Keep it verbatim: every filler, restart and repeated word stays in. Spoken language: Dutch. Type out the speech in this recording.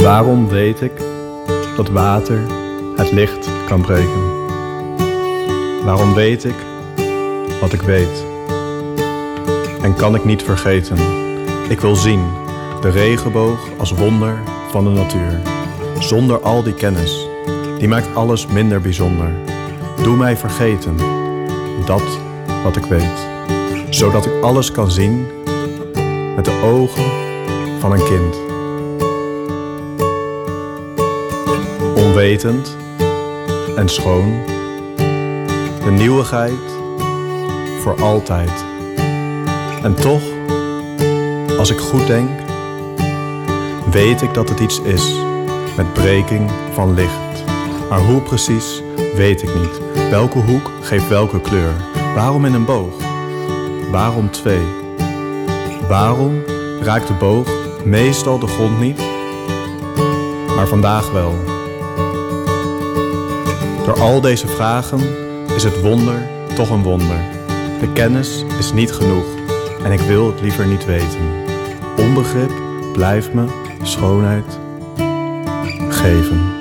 Waarom weet ik dat water het licht kan breken? Waarom weet ik wat ik weet? En kan ik niet vergeten? Ik wil zien de regenboog als wonder van de natuur. Zonder al die kennis, die maakt alles minder bijzonder. Doe mij vergeten dat wat ik weet, zodat ik alles kan zien met de ogen van een kind. Onwetend en schoon, de nieuwigheid voor altijd. En toch, als ik goed denk, weet ik dat het iets is met breking van licht. Maar hoe precies, weet ik niet. Welke hoek geeft welke kleur? Waarom in een boog? Waarom twee? Waarom raakt de boog meestal de grond niet, maar vandaag wel? Door al deze vragen is het wonder toch een wonder. De kennis is niet genoeg en ik wil het liever niet weten. Onbegrip blijft me schoonheid geven.